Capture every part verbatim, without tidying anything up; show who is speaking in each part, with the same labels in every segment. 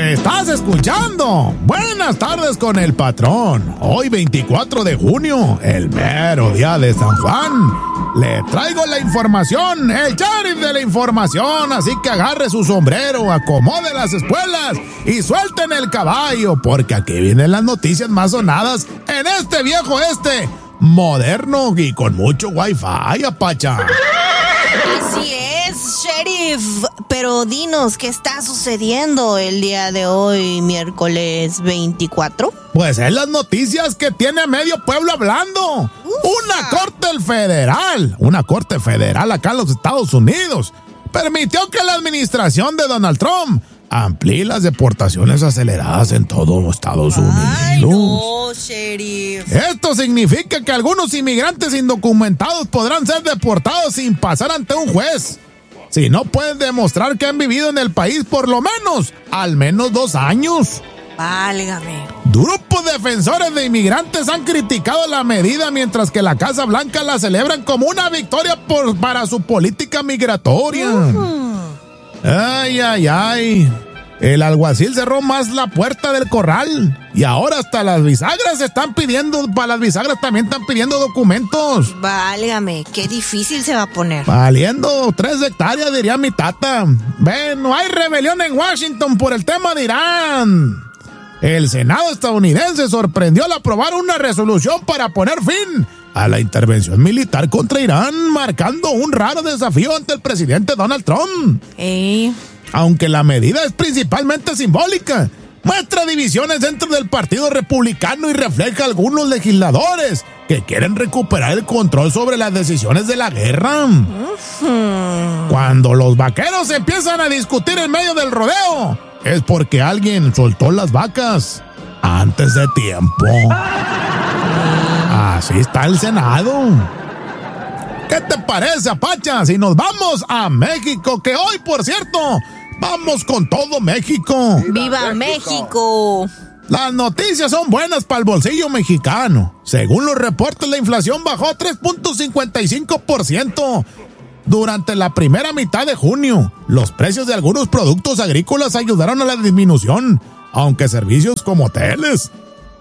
Speaker 1: Estás escuchando Buenas tardes con el patrón. Hoy veinticuatro de junio, el mero día de San Juan. Le traigo la información, el sheriff de la información. Así que agarre su sombrero, acomode las espuelas y suelten el caballo, porque aquí vienen las noticias más sonadas en este viejo este moderno y con mucho wifi, apacha.
Speaker 2: Así es, sheriff. Pero dinos, ¿qué está sucediendo el día de hoy, miércoles veinticuatro?
Speaker 1: Pues es las noticias que tiene a medio pueblo hablando. Ufa. Una corte federal, una corte federal acá en los Estados Unidos, permitió que la administración de Donald Trump amplíe las deportaciones aceleradas en todo Estados Unidos.
Speaker 2: Ay, no, sheriff.
Speaker 1: Esto significa que algunos inmigrantes indocumentados podrán ser deportados sin pasar ante un juez, si no pueden demostrar que han vivido en el país por lo menos, al menos dos años.
Speaker 2: Válgame.
Speaker 1: Grupos defensores de inmigrantes han criticado la medida, mientras que la Casa Blanca la celebran como una victoria por, para su política migratoria. Uh-huh. Ay, ay, ay. El alguacil cerró más la puerta del corral y ahora hasta las bisagras están pidiendo, para las bisagras también están pidiendo documentos.
Speaker 2: Válgame, qué difícil se va a poner.
Speaker 1: Valiendo tres hectáreas, diría mi tata. Bueno, hay rebelión en Washington por el tema de Irán. El Senado estadounidense sorprendió al aprobar una resolución para poner fin a la intervención militar contra Irán, marcando un raro desafío ante el presidente Donald Trump.
Speaker 2: ¿Eh?
Speaker 1: Aunque la medida es principalmente simbólica, muestra divisiones dentro del Partido Republicano y refleja a algunos legisladores que quieren recuperar el control sobre las decisiones de la guerra. Uh-huh. Cuando los vaqueros empiezan a discutir en medio del rodeo, es porque alguien soltó las vacas antes de tiempo. Así está el Senado. ¿Qué te parece, Apacha, si nos vamos a México? Que hoy, por cierto, vamos con todo México.
Speaker 2: ¡Viva, ¡Viva México! México!
Speaker 1: Las noticias son buenas para el bolsillo mexicano. Según los reportes, la inflación bajó tres punto cincuenta y cinco por ciento. Durante la primera mitad de junio, los precios de algunos productos agrícolas ayudaron a la disminución, aunque servicios como hoteles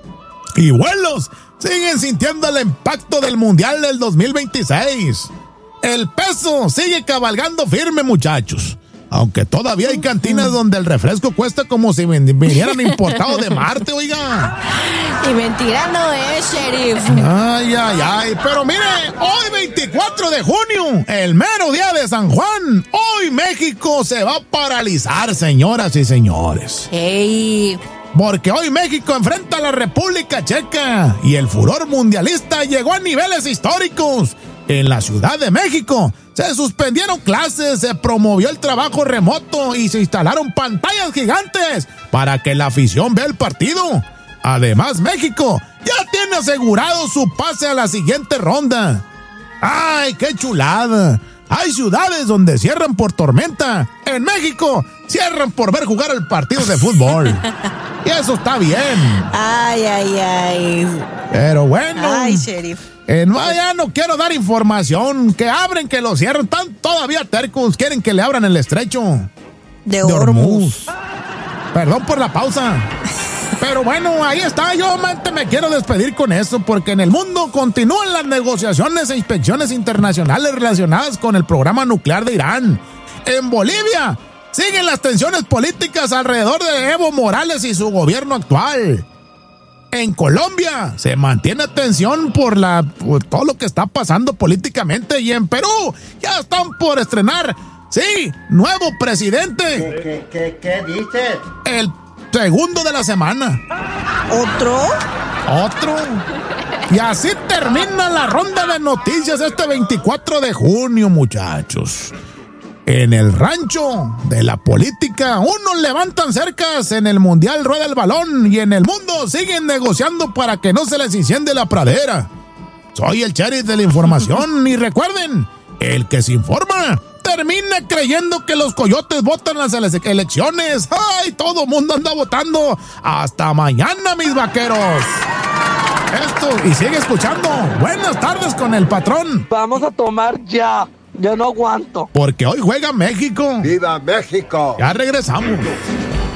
Speaker 1: y vuelos siguen sintiendo el impacto del Mundial del dos mil veintiséis. El peso sigue cabalgando firme, muchachos. Aunque todavía hay cantinas donde el refresco cuesta como si vinieran importados de Marte, oiga.
Speaker 2: Y mentira no es, sheriff.
Speaker 1: Ay, ay, ay. Pero mire, hoy veinticuatro de junio, el mero día de San Juan, hoy México se va a paralizar, señoras y señores.
Speaker 2: ¡Ey!
Speaker 1: Porque hoy México enfrenta a la República Checa y el furor mundialista llegó a niveles históricos. En la Ciudad de México se suspendieron clases, se promovió el trabajo remoto y se instalaron pantallas gigantes para que la afición vea el partido. Además, México ya tiene asegurado su pase a la siguiente ronda. ¡Ay, qué chulada! Hay ciudades donde cierran por tormenta. En México cierran por ver jugar el partido de fútbol. Y eso está bien.
Speaker 2: Ay, ay, ay.
Speaker 1: Pero bueno.
Speaker 2: Ay, sheriff.
Speaker 1: Eh, no, ya no quiero dar información. Que abren, que lo cierran. Están todavía tercos. Quieren que le abran el estrecho
Speaker 2: de Hormuz.
Speaker 1: Perdón por la pausa. Pero bueno, ahí está. Yo mente, me quiero despedir con eso, porque en el mundo continúan las negociaciones e inspecciones internacionales relacionadas con el programa nuclear de Irán. En Bolivia siguen las tensiones políticas alrededor de Evo Morales y su gobierno actual. En Colombia se mantiene tensión por, la, por todo lo que está pasando políticamente. Y en Perú ya están por estrenar, sí, nuevo presidente.
Speaker 3: ¿Qué, qué, qué, qué dices?
Speaker 1: El segundo de la semana.
Speaker 2: ¿Otro?
Speaker 1: Otro. Y así termina la ronda de noticias este veinticuatro de junio, muchachos. En el rancho de la política, unos levantan cercas, en el mundial rueda el balón y en el mundo siguen negociando para que no se les incendies la pradera. Soy el sheriff de la información y recuerden, el que se informa termina creyendo que los coyotes votan las ele- elecciones. ¡Ay! Todo mundo anda votando. Hasta mañana, mis vaqueros. Esto, y sigue escuchando. Buenas tardes con el patrón.
Speaker 4: Vamos a tomar ya. Yo no aguanto.
Speaker 1: Porque hoy juega México.
Speaker 3: ¡Viva México!
Speaker 1: Ya regresamos.